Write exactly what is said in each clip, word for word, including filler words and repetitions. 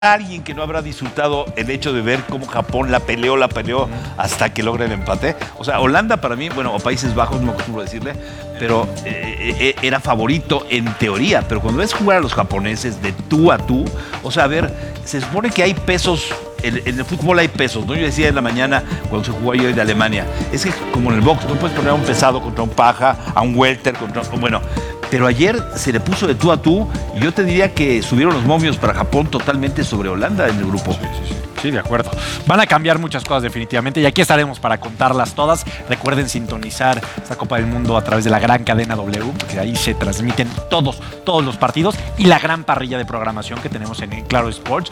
alguien que no habrá disfrutado el hecho de ver cómo Japón la peleó, la peleó hasta que logra el empate. O sea, Holanda para mí, bueno, o Países Bajos, no acostumbro decirle, pero eh, eh, era favorito en teoría. Pero cuando ves jugar a los japoneses de tú a tú, o sea, a ver, se supone que hay pesos. En, en el fútbol hay pesos, ¿no? Yo decía en la mañana, cuando se jugó ayer de Alemania, es que como en el box, no puedes poner a un pesado contra un paja, a un welter contra... Bueno, pero ayer se le puso de tú a tú, y yo te diría que subieron los momios para Japón totalmente sobre Holanda en el grupo. Sí, sí, sí. Sí, de acuerdo. Van a cambiar muchas cosas definitivamente y aquí estaremos para contarlas todas. Recuerden sintonizar esta Copa del Mundo a través de la gran cadena W, porque ahí se transmiten todos, todos los partidos y la gran parrilla de programación que tenemos en, en Claro Sports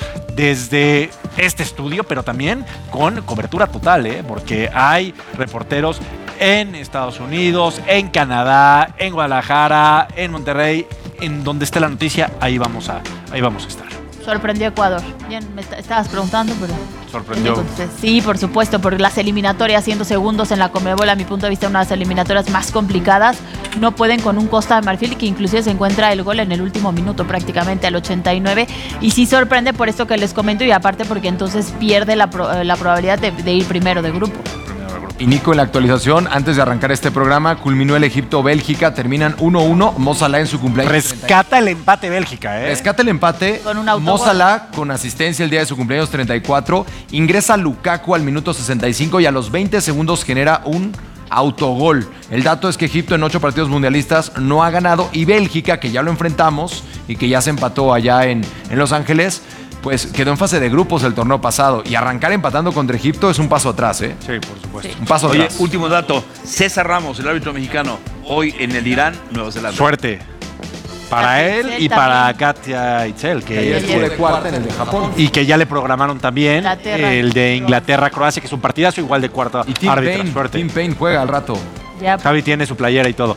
desde este estudio, pero también con cobertura total, ¿eh? Porque hay reporteros en Estados Unidos, en Canadá, en Guadalajara, en Monterrey, en donde esté la noticia, ahí vamos a, ahí vamos a estar. Sorprendió Ecuador. Bien, me est- estabas preguntando, pero... Sorprendió. Entonces, sí, por supuesto, porque las eliminatorias, siendo segundos en la Conmebol, a mi punto de vista, una de las eliminatorias más complicadas, no pueden con un Costa de Marfil que inclusive se encuentra el gol en el último minuto, prácticamente al ochenta y nueve, y sí sorprende por esto que les comento, y aparte porque entonces pierde la, pro- la probabilidad de, de ir primero de grupo. Y Nico, en la actualización, antes de arrancar este programa, culminó el Egipto-Bélgica, terminan uno uno, Mo Salah en su cumpleaños. Rescata el empate Bélgica, ¿eh? Rescata el empate, Con un autogol. Mo Salah con asistencia el día de su cumpleaños treinta y cuatro, ingresa Lukaku al minuto sesenta y cinco y a los veinte segundos genera un autogol. El dato es que Egipto en ocho partidos mundialistas no ha ganado y Bélgica, que ya lo enfrentamos y que ya se empató allá en, en Los Ángeles, pues quedó en fase de grupos el torneo pasado y arrancar empatando contra Egipto es un paso atrás, ¿eh? Sí, por supuesto. Un paso Oye, atrás. último dato, César Ramos, el árbitro mexicano, hoy en el Irán, Nueva Zelanda. Suerte para Katia él Itzel y también. para Katia Itzel, que Ayer Ayer estuvo de fue cuarta en el de Japón. y que ya le programaron también Inglaterra. el de Inglaterra-Croacia, que es un partidazo igual de cuarta Y Tim árbitra. Payne, Suerte. Tim Payne juega al rato. Ya, Javi tiene su playera y todo.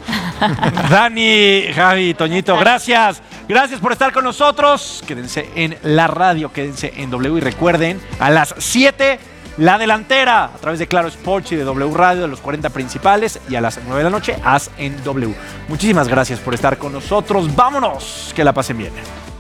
Dani, Javi, Toñito, gracias. Gracias por estar con nosotros. Quédense en la radio, quédense en W y recuerden, a las siete, la delantera, a través de Claro Sports y de W Radio, de los cuarenta principales, y a las nueve de la noche, Haz en W. Muchísimas gracias por estar con nosotros. Vámonos, que la pasen bien.